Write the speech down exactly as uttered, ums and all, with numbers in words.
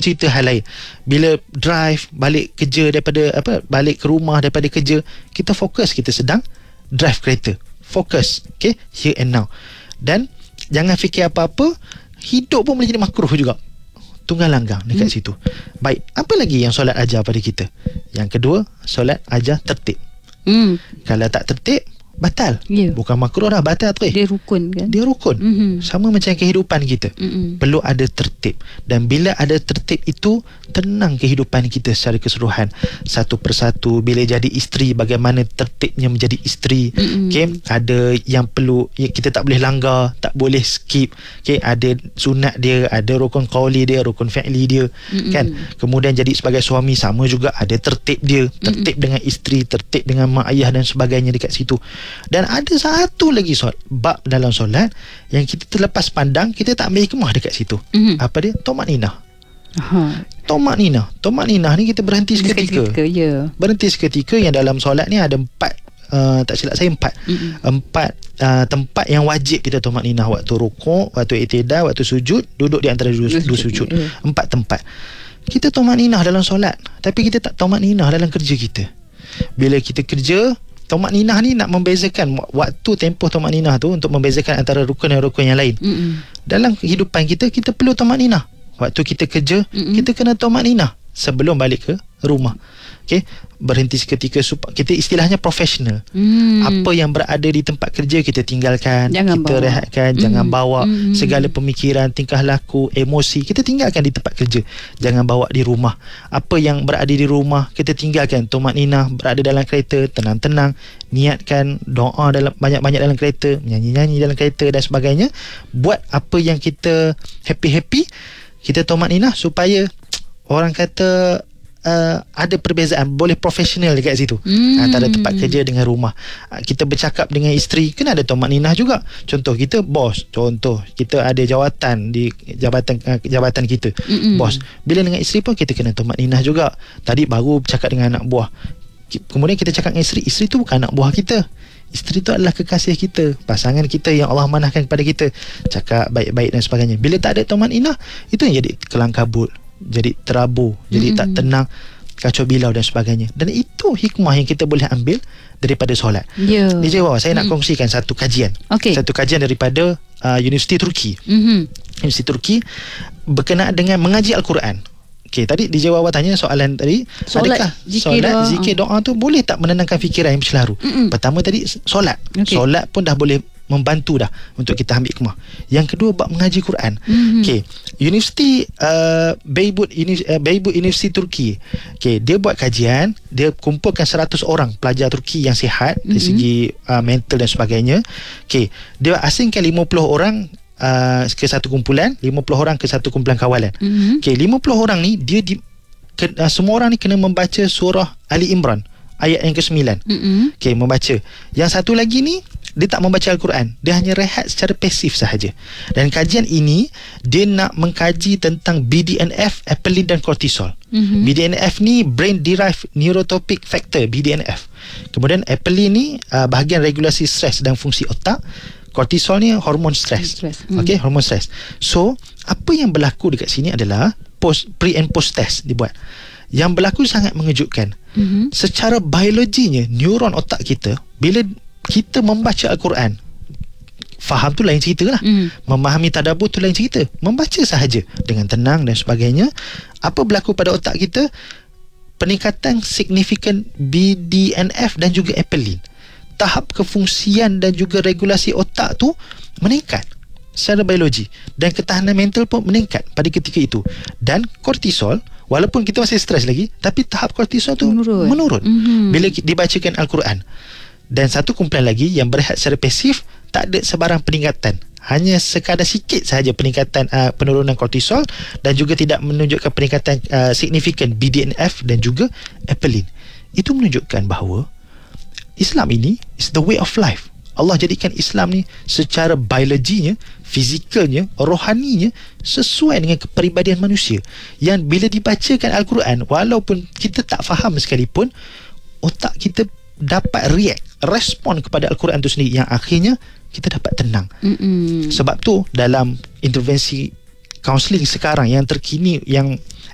cerita hal lain. Bila drive balik kerja daripada apa balik ke rumah daripada kerja, kita fokus kita sedang drive kereta. Fokus, okay, here and now. Dan jangan fikir apa-apa. Hidup pun boleh jadi makruh juga. Tunggal langgang dekat hmm. situ. Baik, apa lagi yang solat ajar pada kita? Yang kedua, solat ajar tertib. Hmm. Kalau tak tertib, batal. Yeah. Bukan makruh dah, batal tu. Dia rukun kan? Dia rukun. Mm-hmm. Sama macam kehidupan kita. Mm-hmm. Perlu ada tertib. Dan bila ada tertib itu, tenang kehidupan kita secara keseluruhan. Satu persatu. Bila jadi isteri, bagaimana tertibnya menjadi isteri. Mm-hmm. Okay? Ada yang perlu, kita tak boleh langgar, tak boleh skip. Okay? Ada sunat dia, ada rukun qauli dia, rukun fi'li dia. Mm-hmm. Kan? Kemudian jadi sebagai suami, sama juga ada tertib dia. Tertib mm-hmm. dengan isteri, tertib dengan mak ayah dan sebagainya dekat situ. Dan ada satu lagi solat, bab dalam solat yang kita terlepas pandang, kita tak ambil hikmah dekat situ. Mm-hmm. Apa dia? Tumakninah. Aha. Tumakninah. Tumakninah ni kita berhenti seketika. seketika yeah. Berhenti seketika. Yang dalam solat ni ada empat, uh, tak silap saya empat. Mm-hmm. Empat uh, tempat yang wajib kita tumakninah. Waktu rukuk, waktu i'tidal, waktu sujud, duduk di antara dua, dua sujud. Yeah. Empat tempat. Kita tumakninah dalam solat, tapi kita tak tumakninah dalam kerja kita. Bila kita kerja, tumakninah ni nak membezakan waktu tempoh tumakninah tu untuk membezakan antara rukun dan rukun yang lain. Mm-mm. Dalam kehidupan kita, kita perlu tumakninah. Waktu kita kerja, Mm-mm. kita kena tumakninah sebelum balik ke rumah. Okay? Berhenti seketika, kita istilahnya profesional. Mm. Apa yang berada di tempat kerja kita tinggalkan, jangan kita bawa. rehatkan, mm. jangan bawa mm. segala pemikiran, tingkah laku, emosi kita tinggalkan di tempat kerja, jangan bawa di rumah. Apa yang berada di rumah kita tinggalkan. Tumakninah, berada dalam kereta, tenang-tenang, niatkan doa dalam banyak-banyak dalam kereta, menyanyi-nyanyi dalam kereta dan sebagainya. Buat apa yang kita happy-happy, kita tumakninah supaya orang kata Uh, ada perbezaan, boleh profesional dekat situ hmm. antara tempat kerja dengan rumah. uh, Kita bercakap dengan isteri, kena ada tumakninah juga. Contoh kita bos, contoh kita ada jawatan di jabatan uh, jabatan kita, Mm-mm. bos. Bila dengan isteri pun kita kena tumakninah juga. Tadi baru bercakap dengan anak buah, kemudian kita cakap dengan isteri, isteri tu bukan anak buah kita. Isteri tu adalah kekasih kita, pasangan kita yang Allah manahkan kepada kita. Cakap baik-baik dan sebagainya. Bila tak ada tumakninah, itu yang jadi kelang kabut, jadi terabur, jadi mm-hmm. tak tenang, kacau bilau dan sebagainya. Dan itu hikmah yang kita boleh ambil daripada solat. Yeah. D J Wawa, saya mm. nak kongsikan satu kajian. Okay. Satu kajian daripada uh, Universiti Turki. Mm-hmm. Universiti Turki berkenaan dengan mengaji Al-Quran. Okey, tadi D J Wawa tanya soalan tadi, solat, adakah zikir solat, doa. zikir doa tu boleh tak menenangkan fikiran yang bercelaru? Mm-mm. Pertama tadi solat. Okay. Solat pun dah boleh membantu dah untuk kita ambil hikmah. Yang kedua, bab mengaji Quran. Mm-hmm. Okey, Universiti uh, Beirut uh, Beirut Universiti Turki. Okey, dia buat kajian, dia kumpulkan seratus orang pelajar Turki yang sihat mm-hmm. dari segi uh, mental dan sebagainya. Okey, dia asingkan lima puluh orang Uh, ke satu kumpulan, lima puluh orang ke satu kumpulan kawalan. Mm-hmm. Okey, lima puluh orang ni dia di, ke, uh, semua orang ni kena membaca surah Ali Imran ayat yang kesembilan. Mm-hmm. Okey, membaca. Yang satu lagi ni dia tak membaca Al-Quran, dia hanya rehat secara pasif sahaja. Dan kajian ini dia nak mengkaji tentang B D N F, apelin dan kortisol. Mm-hmm. B D N F ni brain derived neurotropic factor, B D N F. Kemudian apelin ni uh, bahagian regulasi stres dan fungsi otak. Kortisol ni hormon stres. Mm. Okey, hormon stres. So, apa yang berlaku dekat sini adalah post, pre and post test dibuat. Yang berlaku sangat mengejutkan. Mm-hmm. Secara biologinya, neuron otak kita, bila kita membaca Al-Quran, faham tu lain cerita lah. Mm. Memahami tadabbur tu lain cerita. Membaca sahaja dengan tenang dan sebagainya, apa berlaku pada otak kita? Peningkatan signifikan B D N F dan juga apelin. Tahap kefungsian dan juga regulasi otak tu meningkat secara biologi, dan ketahanan mental pun meningkat pada ketika itu. Dan kortisol, walaupun kita masih stres lagi, tapi tahap kortisol tu menurun, menurun mm-hmm. bila dibacakan Al-Quran. Dan satu kumpulan lagi yang berehat secara pasif, tak ada sebarang peningkatan, hanya sekadar sikit sahaja peningkatan uh, penurunan kortisol, dan juga tidak menunjukkan peningkatan uh, signifikan B D N F dan juga apelin. Itu menunjukkan bahawa Islam ini is the way of life. Allah jadikan Islam ni secara biologinya, fizikalnya, rohaninya sesuai dengan kepribadian manusia, yang bila dibacakan Al-Quran, walaupun kita tak faham sekalipun, otak kita dapat react, respon kepada Al-Quran itu sendiri, yang akhirnya kita dapat tenang. Mm-mm. Sebab tu dalam intervensi kaunseling sekarang yang terkini, yang